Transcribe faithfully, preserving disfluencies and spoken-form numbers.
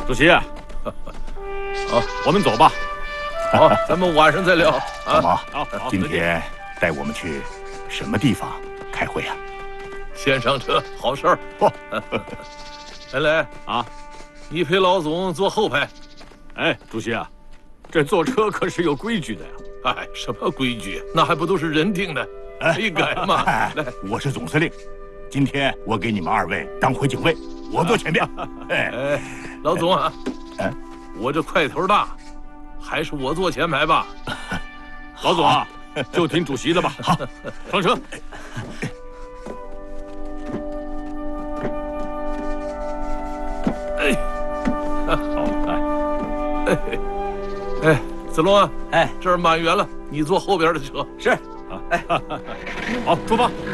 主席，好，我们走吧。 好，咱们晚上再聊。 大毛， 好，好， 今天带我们去什么地方开会啊？ 先上车，好事儿。哦，来来啊， 你陪老总坐后排。 哎，主席啊，这坐车可是有规矩的呀。 哎，什么规矩？那还不都是人定的，可以改嘛。 来，我是总司令，今天我给你们二位当回警卫，我坐前边。 哎哎，老总啊，哎，我这块头大，还是我坐前排吧。 老总啊，就听主席的吧。 好， 上车。 哎， 好，来。 哎，哎，子龙啊， 哎， 这儿满员了，你坐后边的车。 是。 哎， 好，出发。